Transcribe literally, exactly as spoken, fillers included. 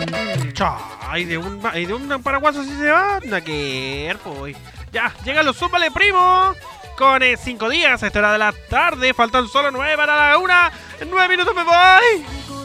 Ay, de un, ay, de un paraguaso así se va. Anda que pues. Ya, llegan los Zúmbale Primo. Con eh, cinco días a esta hora de la tarde. Faltan solo nueve para la una. En nueve minutos me voy.